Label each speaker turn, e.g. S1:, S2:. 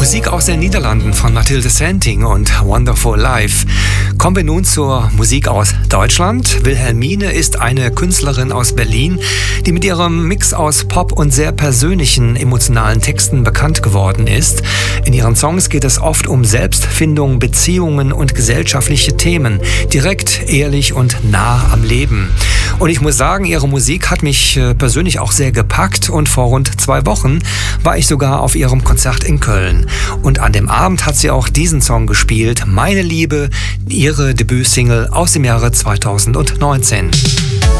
S1: Musik aus den Niederlanden von Mathilde Santing und Wonderful Life. Kommen wir nun zur Musik aus Deutschland. Wilhelmine ist eine Künstlerin aus Berlin, die mit ihrem Mix aus Pop und sehr persönlichen, emotionalen Texten bekannt geworden ist. In ihren Songs geht es oft um Selbstfindung, Beziehungen und gesellschaftliche Themen. Direkt, ehrlich und nah am Leben. Und ich muss sagen, ihre Musik hat mich persönlich auch sehr gepackt und vor rund 2 Wochen war ich sogar auf ihrem Konzert in Köln. Und an dem Abend hat sie auch diesen Song gespielt, Meine Liebe, ihre Debütsingle aus dem Jahre 2019.